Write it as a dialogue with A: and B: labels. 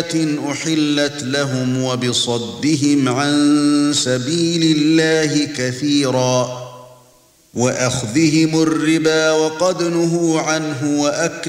A: آيَاتٍ أُحِلَّتْ لَهُمْ وَبِصَدِّهِمْ عَن سَبِيلِ اللَّهِ كَثِيرًا وَأَخْذِهِمُ الرِّبَا وَقَدْ نُهُوا عَنْهُ وَأَكْلِهِمْ